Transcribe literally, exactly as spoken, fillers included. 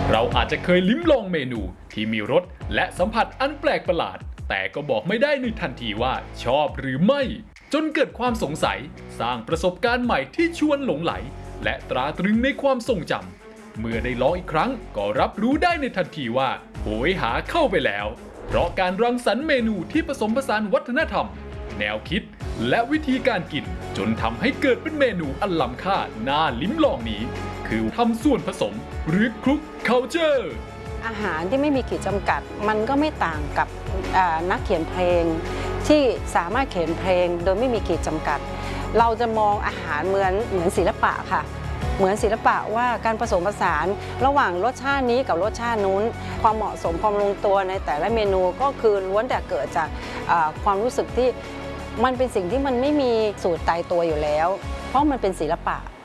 เราอาจจะเคยลิ้มลองเมนูที่มีรสและสัมผัสอันแปลกประหลาดแต่ก็บอกไม่ได้ในทันทีว่าชอบหรือไม่จนเกิดความสงสัยสร้างประสบการณ์ใหม่ที่ชวนหลงไหลและตราตรึงในความทรงจำเมื่อได้ลองอีกครั้งก็รับรู้ได้ในทันทีว่าโหยหาเข้าไปแล้วเพราะการรังสรรค์เมนูที่ผสมผสานวัฒนธรรมแนวคิดและวิธีการกินจนทำให้เกิดเป็นเมนูอันล้ำค่าน่าลิ้มลองนี้คือทำส่วนผสมหรือคลุกเคาเจอร์อาหารที่ไม่มีขีดจำกัดมันก็ไม่ต่างกับนักเขียนเพลงที่สามารถเขียนเพลงโดยไม่มีขีดจำกัดเราจะมองอาหารเหมือนเหมือนศิลปะค่ะเหมือนศิลปะว่าการผสมผสานระหว่างรสชาตินี้กับรสชาตินู้นความเหมาะสมความลงตัวในแต่ละเมนูก็คือล้วนแต่เกิดจากความรู้สึกที่มันเป็นสิ่งที่มันไม่มีสูตรตายตัวอยู่แล้วเพราะมันเป็นศิลปะ